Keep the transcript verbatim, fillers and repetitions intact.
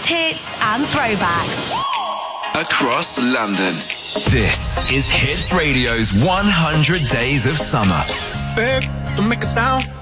greatest hits and throwbacks across London. This is Hits Radio's one hundred Days of Summer. Babe, don't make a sound.